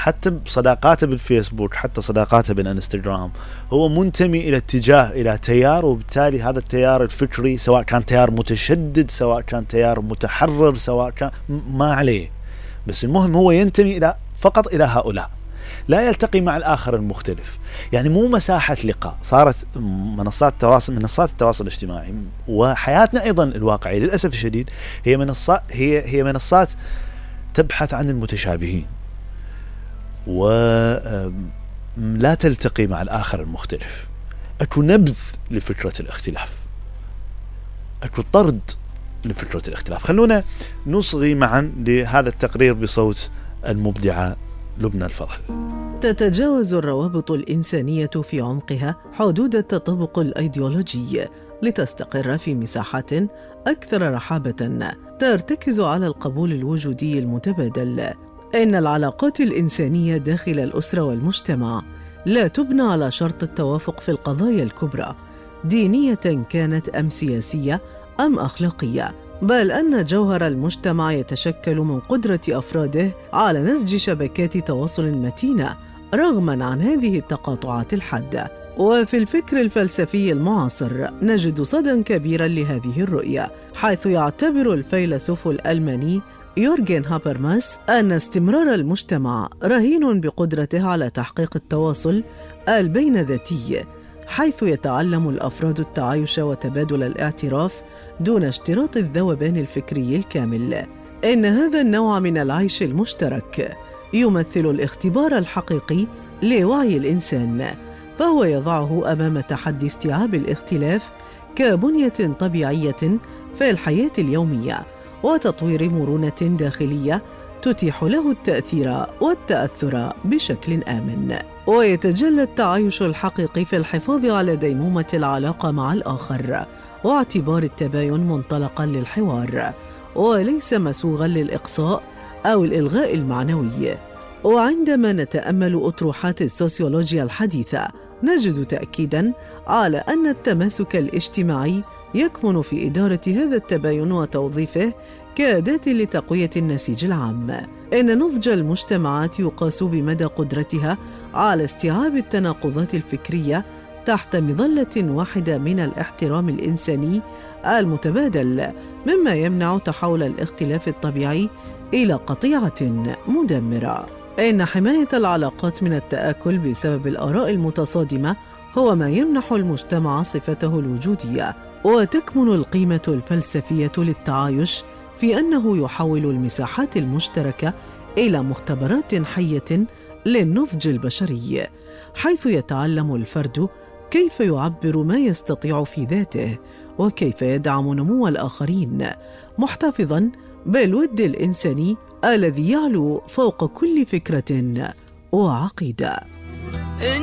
حتى بصداقاته بالفيسبوك، حتى صداقاته بالانستغرام، هو منتمي إلى اتجاه، إلى تيار، وبالتالي هذا التيار الفكري سواء كان تيار متشدد، سواء كان تيار متحرر، سواء كان ما عليه، بس المهم هو ينتمي إلى فقط إلى هؤلاء، لا يلتقي مع الآخر المختلف. يعني مو مساحة لقاء، صارت منصات التواصل الاجتماعي وحياتنا أيضا الواقعية للأسف الشديد هي منصات تبحث عن المتشابهين ولا تلتقي مع الآخر المختلف. أكو نبذ لفكرة الاختلاف، أكو طرد لفكرة الاختلاف. خلونا نصغي معا لهذا التقرير بصوت المبدعة لبنى الفضل. تتجاوز الروابط الإنسانية في عمقها حدود التطابق الأيديولوجي لتستقر في مساحات أكثر رحابة ترتكز على القبول الوجودي المتبادل. إن العلاقات الإنسانية داخل الأسرة والمجتمع لا تبنى على شرط التوافق في القضايا الكبرى، دينية كانت أم سياسية أم أخلاقية، بل أن جوهر المجتمع يتشكل من قدرة أفراده على نسج شبكات تواصل متينة رغماً عن هذه التقاطعات الحادة. وفي الفكر الفلسفي المعاصر نجد صداً كبيراً لهذه الرؤية، حيث يعتبر الفيلسوف الألماني يورغن هابرماس أن استمرار المجتمع رهين بقدرته على تحقيق التواصل البين ذاتي، حيث يتعلم الأفراد التعايش وتبادل الاعتراف دون اشتراط الذوبان الفكري الكامل. إن هذا النوع من العيش المشترك يمثل الاختبار الحقيقي لوعي الإنسان، فهو يضعه أمام تحدي استيعاب الاختلاف كبنية طبيعية في الحياة اليومية، وتطوير مرونة داخلية تتيح له التأثير والتأثر بشكل آمن. ويتجلى التعايش الحقيقي في الحفاظ على ديمومة العلاقة مع الآخر واعتبار التباين منطلقاً للحوار وليس مسوغاً للإقصاء أو الإلغاء المعنوي. وعندما نتأمل أطروحات السوسيولوجيا الحديثة نجد تأكيداً على أن التماسك الاجتماعي يكمن في إدارة هذا التباين وتوظيفه كأداة لتقوية النسيج العام. إن نضج المجتمعات يقاس بمدى قدرتها على استيعاب التناقضات الفكرية تحت مظلة واحدة من الاحترام الإنساني المتبادل، مما يمنع تحول الاختلاف الطبيعي إلى قطيعة مدمرة. إن حماية العلاقات من التآكل بسبب الآراء المتصادمة هو ما يمنح المجتمع صفته الوجودية، وتكمن القيمة الفلسفية للتعايش في أنه يحول المساحات المشتركة إلى مختبرات حية للنضج البشري، حيث يتعلم الفرد كيف يعبر ما يستطيع في ذاته وكيف يدعم نمو الآخرين، محتفظاً بالود الإنساني الذي يعلو فوق كل فكرة وعقيدة.